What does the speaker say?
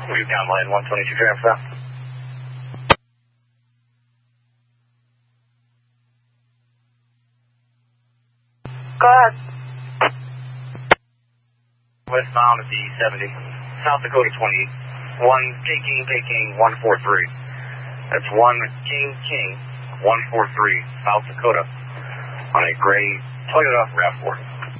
We've down line 122 transfer. Go ahead. Westbound at the 70, South Dakota 20, 1 Peking 143. That's 1 King 143, South Dakota, on a gray Toyota RAV4.